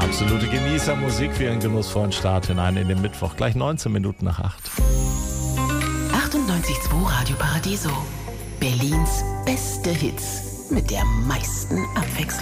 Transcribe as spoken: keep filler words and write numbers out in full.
Absolute Genießermusik für Ihren genussvollen Start hinein in den Mittwoch. Gleich neunzehn Minuten nach acht. achtundneunzig Komma zwei Radio Paradiso. Berlins beste Hits mit der meisten Abwechslung.